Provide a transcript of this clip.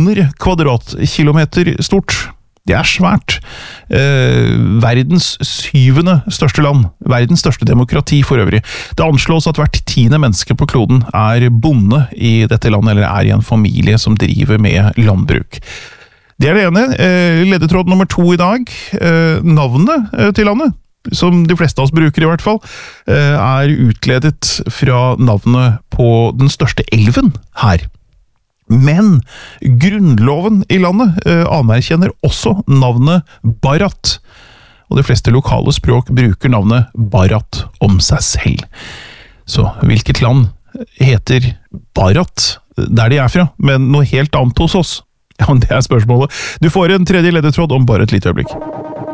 millioner kvadratkilometer stort. Det svært. Verdens 7. største land. Verdens største demokrati for øvrig. Det anslås at hvert 10. menneske på kloden bonde i dette landet, eller i en familie som driver med landbruk. Det det ene. Ledetråd nummer 2 i dag. Navnet til landet, som de fleste av oss bruker i hvert fall, utledet fra navnet på den største elven her. Men grunnloven i landet anerkjenner også navnet Bharat, og de fleste lokale språk bruker navnet Bharat om seg selv. Så hvilket land heter Bharat der de fra, men noe helt annet hos oss? Ja, det spørsmålet. Du får en tredje ledetråd om bare et lite øyeblikk.